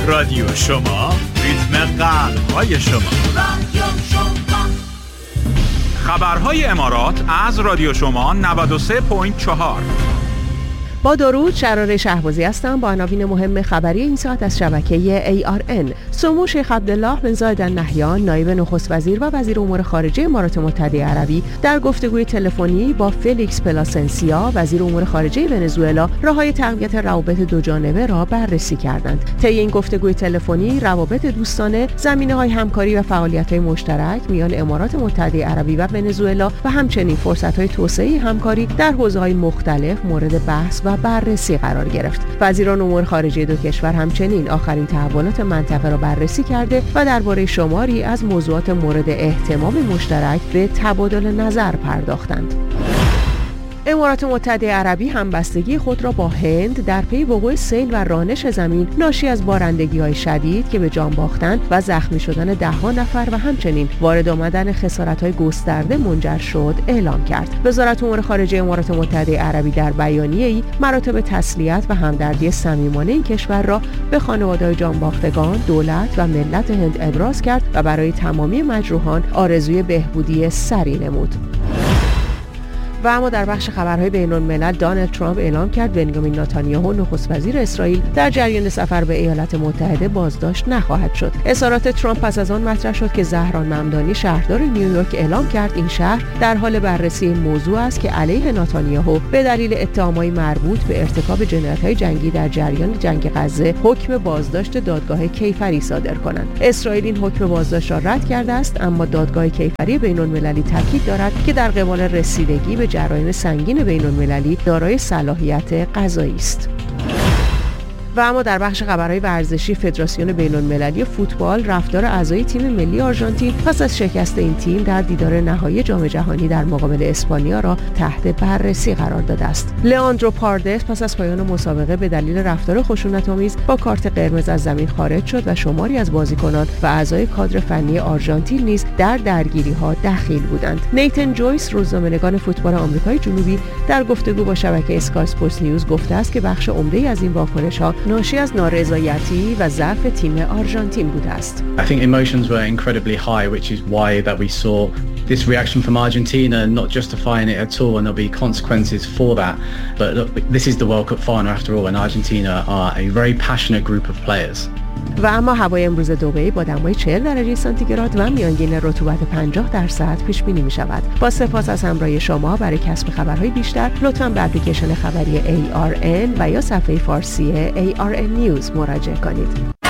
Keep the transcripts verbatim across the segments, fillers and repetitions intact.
رادیو شما، ریتم قلب‌های شما. رادیو شما. خبرهای امارات از رادیو شما نود و سه ممیز چهار. با درود، شراره شهبازی هستم با عناوین مهم خبری این ساعت از شبکه ای آر ان. سمو شیخ عبدالله بن زاید النهیان نایب نخست وزیر و وزیر امور خارجه امارات متحده عربی در گفتگوی تلفنی با فلیکس پلاسنسیا وزیر امور خارجه ونزوئلا راههای تقویت روابط دو جانبه را بررسی کردند. طی این گفتگوی تلفنی روابط دوستانه، زمینه‌های همکاری و فعالیت‌های مشترک میان امارات متحده عربی و ونزوئلا و همچنین فرصت‌های توسعه همکاری در حوزه‌های مختلف مورد بحث و بررسی قرار گرفت. وزیران امور خارجه دو کشور همچنین آخرین تحولات منطقه را بررسی کرده و درباره شماری از موضوعات مورد اهتمام مشترک به تبادل نظر پرداختند. امارات متحده عربی همبستگی خود را با هند در پی وقوع سیل و رانش زمین ناشی از بارندگی‌های شدید که به جان باختن و زخمی شدن ده‌ها نفر و همچنین وارد آمدن خسارت‌های گسترده منجر شد اعلام کرد. وزارت امور خارجه امارات متحده عربی در بیانیه‌ای مراتب تسلیت و همدردی صمیمانه این کشور را به خانواده‌های جان باختگان، دولت و ملت هند ابراز کرد و برای تمامی مجروحان آرزوی بهبودی سریع نمود. و اما در بخش خبرهای بین‌الملل، دونالد ترامپ اعلام کرد بنیامین نتانیاهو نخست وزیر اسرائیل در جریان سفر به ایالات متحده بازداشت نخواهد شد. اظهارات ترامپ پس از آن مطرح شد که زهران ممدانی شهردار نیویورک اعلام کرد این شهر در حال بررسی این موضوع است که علیه نتانیاهو به دلیل اتهامات مربوط به ارتکاب جنایت‌های جنگی در جریان جنگ غزه حکم بازداشت دادگاه کیفری صادر کنند. اسرائیل این حکم بازداشت را رد کرده است، اما دادگاه کیفری بین‌المللی تاکید دارد که در قبال رسیدگی به جرایم سنگین بین‌المللی دارای صلاحیت قضایی است. و اما در بخش خبرهای ورزشی، فدراسیون بین‌المللی فوتبال رفتار اعضای تیم ملی آرژانتین پس از شکست این تیم در دیدار نهایی جام جهانی در مقابل اسپانیا را تحت بررسی قرار داده است. لئاندرو پاردس پس از پایان مسابقه به دلیل رفتار خشونت‌آمیز با کارت قرمز از زمین خارج شد و شماری از بازیکنان و اعضای کادر فنی آرژانتین نیز در درگیری‌ها دخیل بودند. نیتن جویس، روزنامه‌نگار فوتبال آمریکای جنوبی، در گفتگو با شبکه اسکای اسپورتس نیوز گفته است که بخش عمده‌ای از این واکنش‌ها ناشی از نارضایتی و ضعف تیم آرژانتین بوده است. I think emotions were incredibly high, which is why that we saw this reaction from Argentina, not justifying it at all, and there'll be consequences for that. But look, this is the World Cup final after all, and Argentina are a very passionate group of players. و اما هوای امروز دبی با دمای چهل درجه سانتیگراد و میانگین رطوبت پنجاه درصد پیش بینی می شود. با سپاس از همراهی شما. برای کسب خبرهای بیشتر لطفاً به اپلیکیشن خبری ای آر ان و یا صفحه فارسی ای آر ان نیوز مراجعه کنید.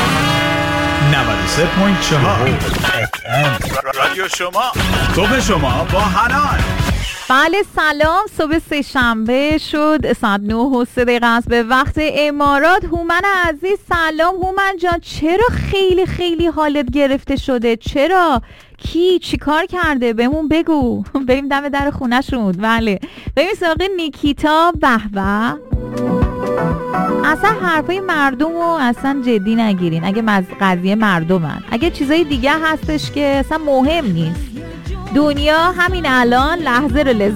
نود و سه ممیز چهار رادیو شما، صبح شما با حنان. بله سلام، صبح سه شنبه شد، ساعت نه و سه دقیقه است به وقت امارات. هومن عزیز سلام. هومن جان چرا خیلی خیلی حالت گرفته شده؟ چرا؟ کی چی کار کرده؟ بهمون بگو. بریم دم در خونه شد. بله بریم سراغ نیکیتا. به به، اصلا حرفای مردم رو اصلا جدی نگیرین. اگه مز... قضیه مردمن، اگه چیزای دیگه هستش که اصلا مهم نیست. دنیا همین الان لحظه رو لذت